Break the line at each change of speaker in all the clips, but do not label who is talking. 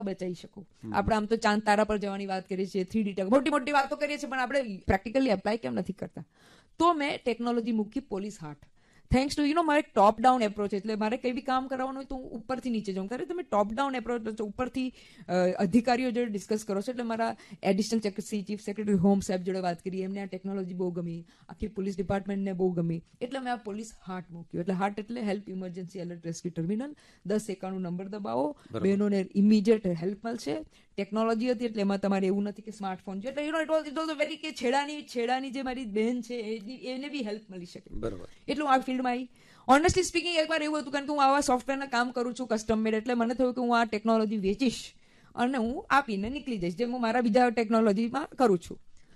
બચાવી શકું. આપણે આમ તો ચાંદ તારા પર જવાની વાત કરીએ છીએ, 3D મોટી મોટી વાતો કરીએ છીએ, પણ આપણે પ્રેક્ટિકલી એપ્લાય કેમ નથી કરતા? તો મેં ટેકનોલોજી મૂકી પોલીસ હાટ. થેન્ક્સ ટુ મારે ટોપ ડાઉન એપ્રોચ, એટલે મારે કઈ બી કામ કરવાનું હોય તો હું ઉપરથી નીચે જાઉં. ત્યારે તમે ટોપ ડાઉન એપ્રોચ ઉપરથી અધિકારીઓ જોડે ડિસ્કસ કરો છો. એટલે મારા એડિશનલ ચીફ સેક્રેટરી હોમ સાહેબ જોડે વાત કરી, એમને આ ટેકનોલોજી બહુ ગમી, આખી પોલીસ ડિપાર્ટમેન્ટને બહુ ગમી, એટલે મેં આ પોલીસ હાટ મૂક્યું. એટલે હાટ એટલે help emergency alert rescue terminal. 1091 number દબાવો, બહેનોને ઇમિડિયેટ હેલ્પ મળશે. ટેકનોલોજી હતી એટલે એમાં તમારે એવું નથી કે સ્માર્ટફોન છે, એટલે ઇટ વોઝ વેરી કે છેડાની જે મારી બહેન છે એને બી હેલ્પ મળી શકે. એટલું આ ફિલ્ડમાં આવી. ઓનેસ્ટલી સ્પીકિંગ એકવાર એવું હતું, કારણ કે હું આવા સોફ્ટવેરના કામ કરું છું કસ્ટમ મેડ, એટલે મને થયું કે હું આ ટેકનોલોજી વેચીશ અને હું આપીને નીકળી જઈશ, જેમ હું મારા બીજા ટેકનોલોજીમાં કરું છું.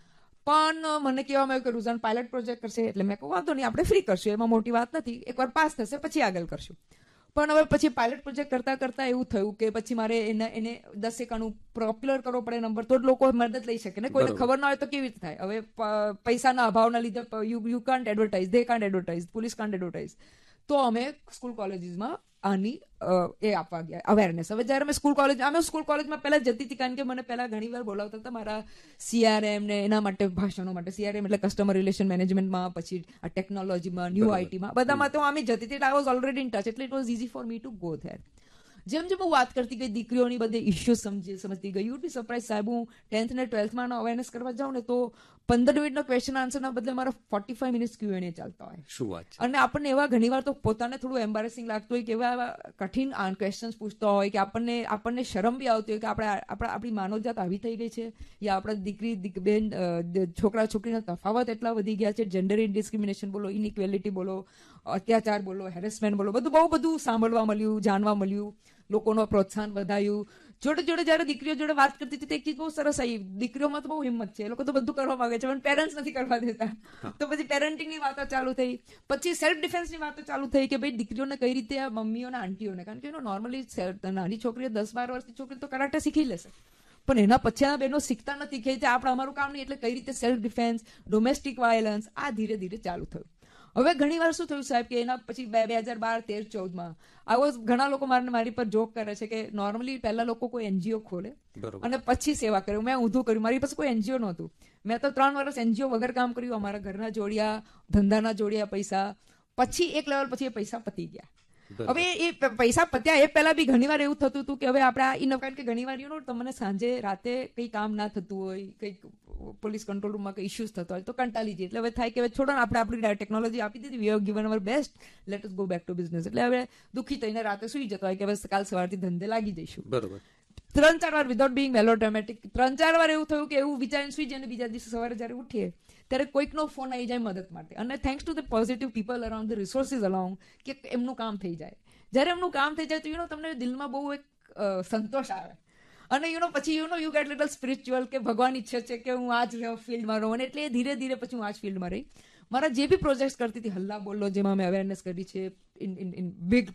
પણ મને કહેવામાં આવ્યું કે રૂઝાન પાયલટ પ્રોજેક્ટ કરશે, એટલે મેં કહું વાંધો નહીં, આપણે ફ્રી કરશું, એમાં મોટી વાત નથી, એકવાર પાસ થશે પછી આગળ કરશું. પણ હવે પછી પાયલટ પ્રોજેક્ટ કરતા કરતા એવું થયું કે પછી મારે એને 10 પોપ્યુલર કરવો પડે નંબર, તો જ લોકો મદદ લઈ શકે ને. કોઈને ખબર ના હોય તો કેવી રીતે થાય? હવે પૈસાના અભાવના લીધે you can't advertise, they can't advertise, police can't advertise. તો અમે સ્કૂલ કોલેજીસમાં આની એ આપવા ગયા અવેરનેસ. હવે જયારે અમે સ્કૂલ કોલેજમાં પહેલા જતી હતી, કારણ કે મને પહેલા ઘણી વાર બોલાવતા હતા મારા CRM ને એના માટે ભાષણો માટે. CRM એટલે કસ્ટમર રિલેશન મેનેજમેન્ટમાં, પછી આ ટેકનોલોજીમાં, ન્યૂ આઈટીમાં, બધામાં તો અમે જતી હતી. I was already in touch, એટલે it was easy for me to go there. જેમ જેમ હું વાત કરતી ગઈ, દીકરીઓની બધી ઇશ્યુઝ સમજતી ગઈ. યુ બી સરપ્રાઈઝ સાહેબ, હું 10th ને 12thમાં અવેરનેસ કરવા જાઉં ને તો 15 મિનિટનો ક્વેશ્ચન આન્સરના બદલે મારા 45 મિનિટ્સ Q&A ચાલતા હોય.
શું વાત છે?
અને આપણને એવા ઘણી વાર તો પોતાને થોડું એમ્બારેસિંગ લાગતું હોય કે એવા કઠિન ક્વેશ્ચન્સ પૂછતા હોય કે આપણને શરમ બી આવતી હોય કે આપણી માનવજાત આવી થઈ ગઈ છે, યા આપણા દીકરી બેન છોકરા છોકરીના તફાવત એટલા વધી ગયા છે. જેન્ડર ડિસ્ક્રિમિનેશન બોલો, ઇનઇક્વેલિટી બોલો, અત્યાચાર બોલો, હેરેસમેન્ટ બોલો, બહુ બધું સાંભળવા મળ્યું, જાણવા મળ્યું, લોકોનો પ્રોત્સાહન વધાયું. જોડે જોડે જયારે દીકરીઓ જોડે વાત કરતી હતી, એક ચીજ બહુ સરસ આવી. દીકરીઓમાં તો બહુ હિંમત છે, એ લોકો તો બધું કરવા માંગે છે, પણ પેરેન્ટ્સ નથી કરવા દેતા. તો પછી પેરેન્ટિંગની વાતો ચાલુ થઈ, પછી સેલ્ફ ડિફેન્સની વાતો ચાલુ થઈ કે ભાઈ દીકરીઓને કઈ રીતે આ મમ્મીઓને આંટીઓને, કારણ કે નોર્મલી નાની છોકરીઓ 10-12 વર્ષની છોકરી તો કરાટે શીખી લેશે, પણ એના પછીના બહેનો શીખતા નથી કે આપણે અમારું કામ નહીં. એટલે કઈ રીતે સેલ્ફ ડિફેન્સ, ડોમેસ્ટિક વાયલન્સ, આ ધીરે ધીરે ચાલુ થયું. હવે ઘણી વાર શું થયું સાહેબ કે એના પછી 2012, 13, 14માં ઘણા લોકો મારી પર જોક કરે છે કે નોર્મલી પહેલા લોકો કોઈ NGO ખોલે અને પછી સેવા કરે. મેં ઊંધું કર્યું, મારી પાસે કોઈ NGO નહોતું. મેં તો 3 વર્ષ NGO વગર કામ કર્યું. અમારા ઘરના જોડિયા, ધંધાના જોડિયા પૈસા, પછી એક લેવલ પછી એ પૈસા પતી ગયા. હવે એ પૈસા પત્યા એ પહેલા બી ઘણી વાર એવું થતું હતું કે હવે આપણે કારણ કે ઘણી વાર તમને સાંજે રાતે કઈ કામ ના થતું હોય, કંઈક પોલીસ કંટ્રોલ રૂમમાં કઈ ઇશ્યુઝ થતો હોય તો કંટાળી જઈએ. એટલે હવે થાય કે હવે છોડો ને, આપણે આપણી ટેકનોલોજી આપી દીધી, we have given our best, let us go back to business. એટલે હવે દુઃખી થઈને રાતે સુઈ જતો હોય કે હવે કાલ સવારથી ધંધે લાગી જઈશું.
બરોબર.
3-4 વાર વિધાઉટ બિંગ મેલોડ્રામેટિક 3-4 વાર એવું થયું કે એવું વિચારીને સુઈ જાય, બીજા દિવસે સવારે જયારે ઉઠીએ ત્યારે કોઈકનો ફોન આવી જાય મદદ માટે. અને thanks to the positive people around, the resources around, કે એમનું કામ થઈ જાય. જ્યારે એમનું કામ થઈ જાય તો તમને દિલમાં બહુ એક સંતોષ આવે. અને પછી યુ ગેટ લિટલ સ્પિરિચ્યુઅલ કે ભગવાન ઈચ્છે છે કે હું આ જ ફિલ્ડમાં રહું. અને એટલે ધીરે ધીરે પછી હું આ જ ફિલ્ડમાં રહી. મારા જે બી પ્રોજેક્ટ કરતી હતી, હલ્લા બોલો જેમાં મેં અવેરનેસ કરી છે, ઇન બિગ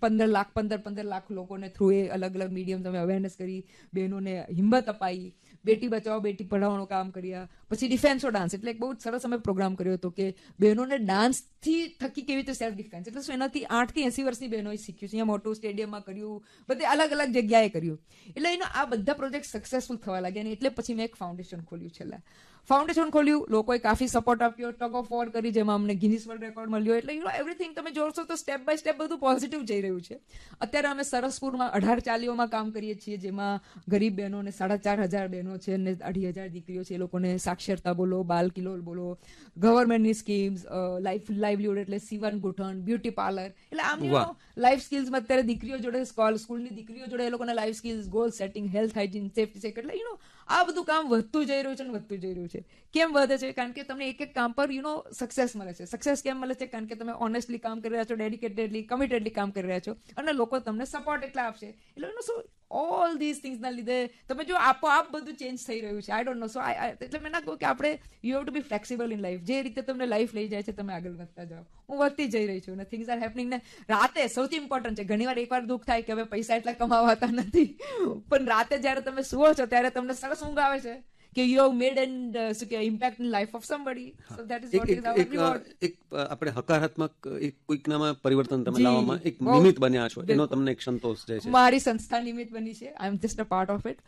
15 લાખ લોકોને થ્રુ એ અલગ અલગ મીડિયમ તમે અવેરનેસ કરી, બહેનોને હિંમત અપાઈ, બેટી બચાવો બેટી પઢાઓનું કામ કર્યા. પછી ડિફેન્સો ડાન્સ, એટલે એક બહુ સરસ અમે પ્રોગ્રામ કર્યો હતો કે બહેનોને ડાન્સથી થકી કેવી રીતે સેલ્ફ ડિફેન્સ, એટલે શું એનાથી 8 થી 80 વર્ષની બહેનોએ શીખ્યું છે. અહીંયા મોટું સ્ટેડિયમમાં કર્યું, બધે અલગ અલગ જગ્યાએ કર્યું. એટલે આ બધા પ્રોજેક્ટ સક્સેસફુલ થવા લાગ્યા. અને એટલે પછી મેં એક ફાઉન્ડેશન ખોલ્યું. છેલ્લા ફાઉન્ડેશન ખોલ્યું, લોકોએ કાફી સપોર્ટ આપ્યો, ટગ ઓફ વોર કરી, જેમાં અમને ગિનિસ વર્લ્ડ રેકોર્ડ મળ્યો. એટલે એવરીથિંગ તમે જોશો તો સ્ટેપ બાય સ્ટેપ બધું પોઝિટિવ જઈ રહ્યું છે. અત્યારે અમે સરસપુરમાં 18 ચાલીઓમાં કામ કરીએ છીએ, જેમાં ગરીબ બહેનોને 4,500 બહેનો છે અને 2,500 દીકરીઓ છે. એ લોકોને સાક્ષરતા બોલો, બાલ કિલોલ બોલો, ગવર્મેન્ટની સ્કીમ્સ, લાઈવલીહુડ એટલે સીવન ગુઠણ, બ્યુટી પાર્લર, એટલે આમ લાઈફ સ્કિલ્સમાં અત્યારે દીકરીઓ જોડે સ્કૂલની દીકરીઓ જોડે એ લોકોને life skills, goal setting, health hygiene, safety સેક, એટલે આ બધું કામ વધતું જઈ રહ્યું છે અને વધતું જઈ રહ્યું છે. કેમ વધે છે? કારણ કે તમને એક એક કામ પર સક્સેસ મળે છે. સક્સેસ કેમ મળે છે? કારણ કે તમે ઓનેસ્ટલી કામ કરી રહ્યા છો, ડેડિકેટેડલી, કમિટેડલી કામ કરી રહ્યા છો, અને લોકો તમને સપોર્ટ એટલા આપશે. એટલે શું ઓલ ધીસ થિંગ્સના લીધે તમે જો આપોઆપ બધું ચેન્જ થઈ રહ્યું છે. I don't know. સો એટલે મેં ના કહું કે આપણે you have to be flexible in life. જે રીતે તમને લાઈફ લઈ જાય છે તમે આગળ વધતા જાઓ. હું વધતી જઈ રહી છું અને થિંગ્સ આર હેપનિંગ. ને રાતે સૌથી ઇમ્પોર્ટન્ટ છે. ઘણી વાર એકવાર દુઃખ થાય કે હવે પૈસા એટલા કમાવાતા નથી, પણ રાતે જયારે તમે સુવો છો ત્યારે તમને સરસ ઊંઘ આવે છે કે યુ હેવ મેડ એન્ડ શું કે impact in life of somebody. So that is what is આવર reward.
એક આપણે હકારાત્મક એક કોઈકનામાં પરિવર્તન તમે
જી,
લાવવામાં એક
બહુ.
નિમિત્ત બન્યા છો, એનો
બિલકુલ.
તમને એક સંતોષ જાય છે.
મારી સંસ્થા નિમિત્ત બની છે. આઈ એમ just a part of it.